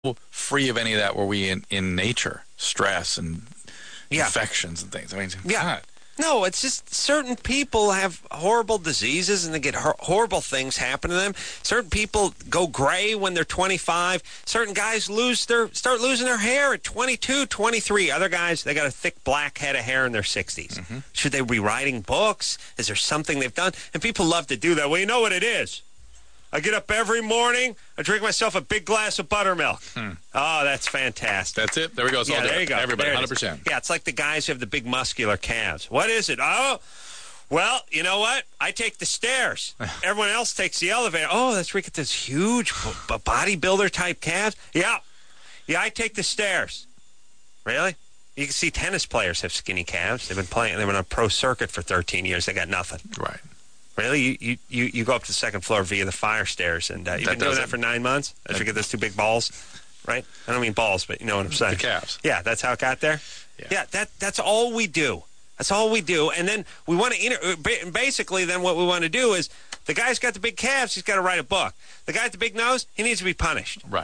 free of any of that were we in nature, stress and infections and things. I mean, God. No, it's just certain people have horrible diseases and they get horrible things happen to them. Certain people go gray when they're 25. Certain guys start losing their hair at 22, 23. Other guys, they got a thick black head of hair in their 60s. Mm-hmm. Should they be writing books? Is there something they've done? And people love to do that. Well, you know what it is. I get up every morning. I drink myself a big glass of buttermilk. Oh, that's fantastic. That's it. There we go. There you go. Everybody, 100%. Yeah, it's like the guys who have the big muscular calves. What is it? Oh, well, you know what? I take the stairs. Everyone else takes the elevator. Oh, that's where you get this huge bodybuilder-type calves. Yeah, I take the stairs. Really? You can see tennis players have skinny calves. They've been on a pro circuit for 13 years. They got nothing. Right. Really? You go up to the second floor via the fire stairs, and you've been doing that for 9 months? As you get those two big balls, right? I don't mean balls, but you know what I'm saying. The calves. Yeah, that's how it got there? Yeah, that's all we do. That's all we do. And then we want to, basically then what we want to do is, the guy's got the big calves, he's got to write a book. The guy with the big nose, he needs to be punished. Right.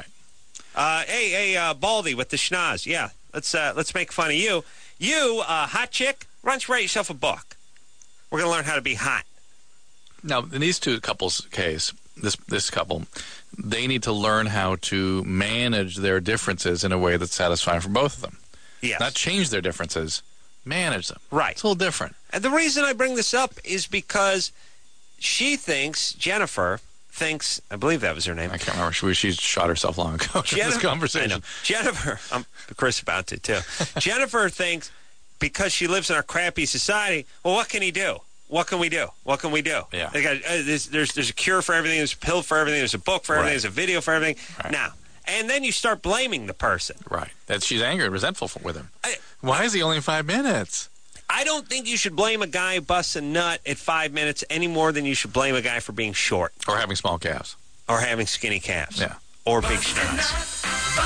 Hey, Baldy with the schnoz, yeah, let's make fun of you. You, hot chick, why don't you write yourself a book? We're going to learn how to be hot. Now, in these two couples' case, this couple, they need to learn how to manage their differences in a way that's satisfying for both of them. Yes. Not change their differences, manage them. Right. It's a little different. And the reason I bring this up is because Jennifer thinks, I believe that was her name. I can't remember. She shot herself long ago in this conversation. I know. Jennifer, Chris about to too. Jennifer thinks because she lives in our crappy society, well, what can he do? What can we do? What can we do? Yeah. There's a cure for everything. There's a pill for everything. There's a book for everything. Right. There's a video for everything. Right. Now, and then you start blaming the person. Right. That she's angry and resentful with him. Why is he only 5 minutes? I don't think you should blame a guy who busts a nut at 5 minutes any more than you should blame a guy for being short. Or having small calves. Or having skinny calves. Yeah. Or big schnoz.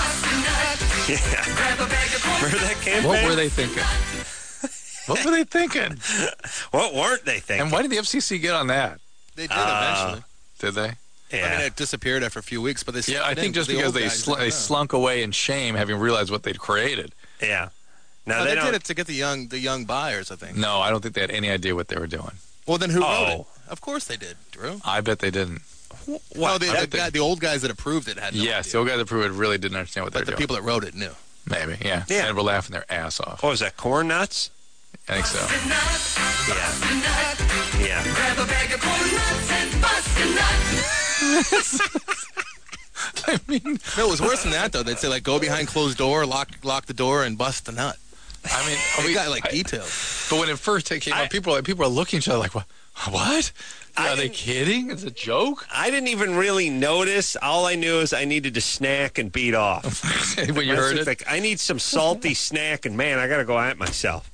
Yeah. Remember that campaign? What were they thinking? What were they thinking? What weren't they thinking? And why did the FCC get on that? They did eventually. Did they? Yeah. I mean, it disappeared after a few weeks, but they I think just because they slunk away in shame, having realized what they'd created. Yeah. No, they did it to get the young buyers, I think. No, I don't think they had any idea what they were doing. Well, then who wrote it? Of course they did, Drew. I bet they didn't. Well, the old guys that approved it had no idea. Yes, the old guys that approved it really didn't understand what they were doing. But the people that wrote it knew. Maybe, yeah. And were laughing their ass off. What was that, corn nuts? I think so. Yeah. Grab a bag of corn nuts and bust a nut. I mean, no, it was worse than that though. They'd say like, go behind closed door, lock the door, and bust the nut. I mean, we got like details. But when it first came out, people are looking at each other like, what? Are they kidding? It's a joke? I didn't even really notice. All I knew is I needed to snack and beat off. When you heard it? Like, I need some salty snack, and man, I got to go at myself.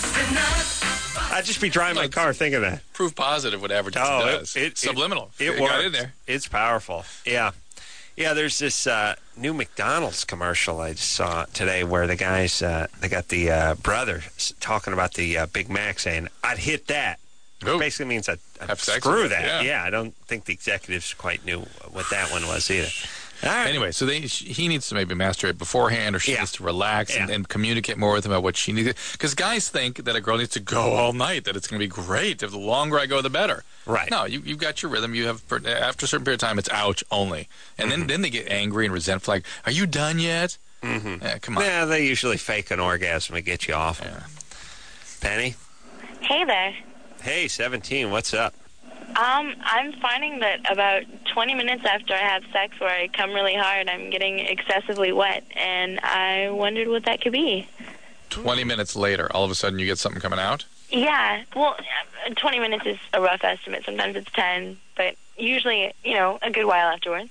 I'd just be driving my car thinking that. Proof positive what advertising does. It's subliminal. It got works. in there. It's powerful. Yeah. Yeah, there's this new McDonald's commercial I just saw today where the guys, they got the brother talking about the Big Mac saying, I'd hit that. Which basically means I'd screw that. Yeah, I don't think the executives quite knew what that one was either. All right. Anyway, so he needs to maybe master it beforehand, or she needs to relax and communicate more with him about what she needs. Because guys think that a girl needs to go all night, that it's going to be great. If the longer I go, the better. Right. No, you've got your rhythm. You have after a certain period of time, it's ouch only. And then they get angry and resentful. Like, are you done yet? Mm-hmm. Come on. Yeah, they usually fake an orgasm to get you off. Yeah. Penny? Hey there. Hey, 17, what's up? I'm finding that about 20 minutes after I have sex where I come really hard, I'm getting excessively wet, and I wondered what that could be. 20 minutes later, all of a sudden you get something coming out? Yeah, well, 20 minutes is a rough estimate. Sometimes it's 10, but usually, a good while afterwards.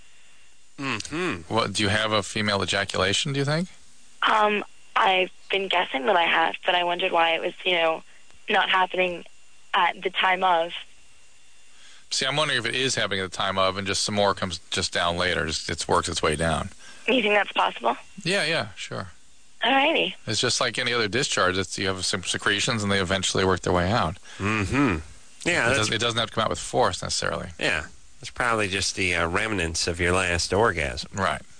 Mm-hmm. Well, do you have a female ejaculation, do you think? I've been guessing that I have, but I wondered why it was, not happening at the time of. See, I'm wondering if it is happening at the time of, and just some more comes just down later. It works its way down. You think that's possible? Yeah, sure. Alrighty. It's just like any other discharge. You have some secretions, and they eventually work their way out. Mm-hmm. Yeah, it doesn't have to come out with force necessarily. Yeah, it's probably just the remnants of your last orgasm. Right.